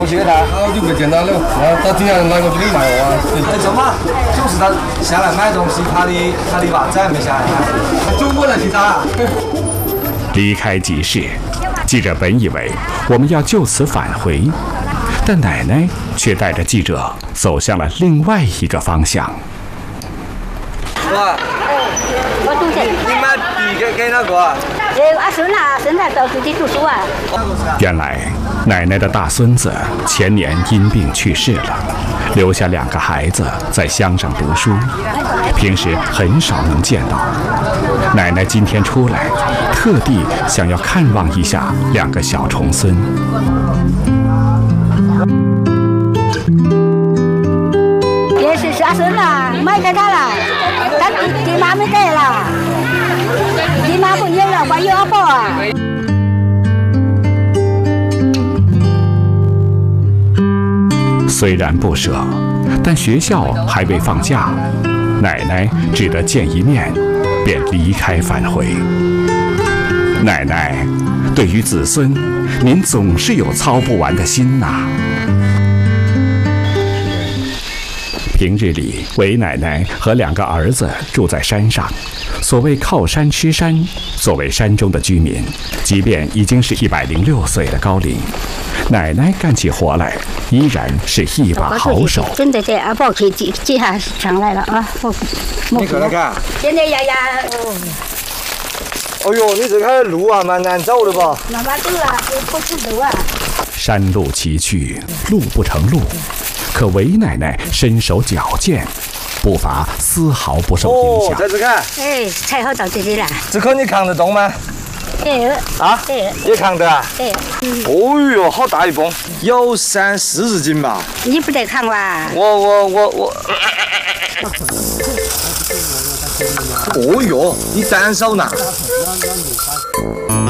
我学他，然后就不见他了，然后他经常拿过去卖我啊。 怎么？就是他下来买东西，他的娃子还没下来买，就我来替他。 离开集市，记者本以为我们要就此返回，但奶奶却带着记者走向了另外一个方向。 哇！ 我读书。 你买笔给哪个啊？ 阿孙啊，孙子到自己读书啊。 原来奶奶的大孙子前年因病去世了，留下2个孩子在乡上读书，平时很少能见到。奶奶今天出来，特地想要看望一下2个小重孙。 也是阿孙了，买给他了，他爹妈没给了，爹妈不有了，我有阿婆啊。 虽然不舍，但学校还未放假，奶奶只得见一面，便离开返回。奶奶，对于子孙，您总是有操不完的心呐。平日里，韦奶奶和2个儿子住在山上。所谓靠山吃山，作为山中的居民，即便已经是106岁的高龄，奶奶干起活来依然是一把好手。 真的对，阿婆去接下上来了啊！ 你看看， 现在呀， 哦呦，你这个路啊蛮难走的吧？ 慢慢走啊，不知道啊。 山路崎岖，路不成路，可韦奶奶身手矫健，步伐丝毫不受影响。 在这看， 哎，才好到这里了。 这颗你扛得动吗？ 对。啊？对。 也扛得啊？ 对。 哦呦，好大一泵，有30-40斤吧？ 你不得扛哇？ 我。哦呦，你单手拿。